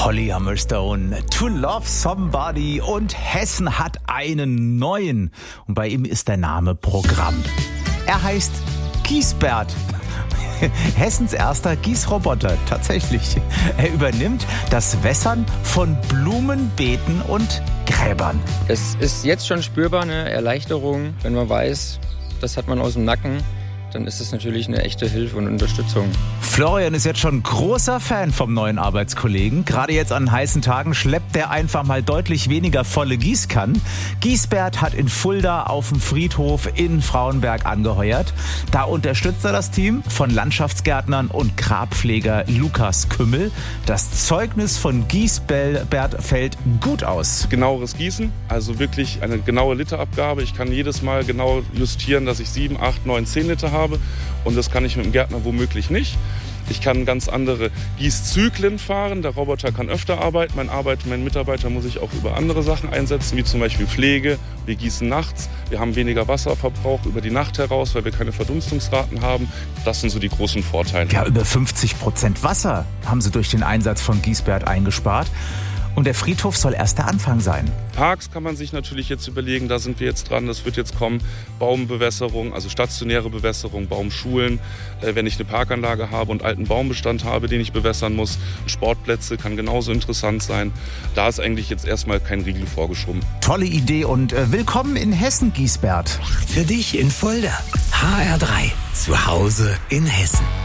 Holly Humberstone, To Love Somebody, und Hessen hat einen neuen. Und bei ihm ist der Name Programm. Er heißt Gießbert. Hessens erster Gießroboter, tatsächlich. Er übernimmt das Wässern von Blumenbeeten und Gräbern. Es ist jetzt schon spürbar eine Erleichterung, wenn man weiß, das hat man aus dem Nacken. Dann ist es natürlich eine echte Hilfe und Unterstützung. Florian ist jetzt schon großer Fan vom neuen Arbeitskollegen. Gerade jetzt an heißen Tagen schleppt er einfach mal deutlich weniger volle Gießkannen. Gießbert hat in Fulda auf dem Friedhof in Frauenberg angeheuert. Da unterstützt er das Team von Landschaftsgärtnern und Grabpfleger Lukas Kümmel. Das Zeugnis von Gießbert fällt gut aus. Genaueres Gießen, also wirklich eine genaue Literabgabe. Ich kann jedes Mal genau justieren, dass ich 7, 8, 9, 10 Liter habe. Und das kann ich mit dem Gärtner womöglich nicht. Ich kann ganz andere Gießzyklen fahren. Der Roboter kann öfter arbeiten. Mein Mitarbeiter muss ich auch über andere Sachen einsetzen, wie zum Beispiel Pflege. Wir gießen nachts. Wir haben weniger Wasserverbrauch über die Nacht heraus, weil wir keine Verdunstungsraten haben. Das sind so die großen Vorteile. Ja, über 50% Wasser haben sie durch den Einsatz von Gießbert eingespart. Und der Friedhof soll erst der Anfang sein. Parks kann man sich natürlich jetzt überlegen, da sind wir jetzt dran, das wird jetzt kommen. Baumbewässerung, also stationäre Bewässerung, Baumschulen. Wenn ich eine Parkanlage habe und alten Baumbestand habe, den ich bewässern muss. Sportplätze kann genauso interessant sein. Da ist eigentlich jetzt erstmal kein Riegel vorgeschoben. Tolle Idee und willkommen in Hessen, Gießbert. Für dich in Fulda. HR3, zu Hause in Hessen.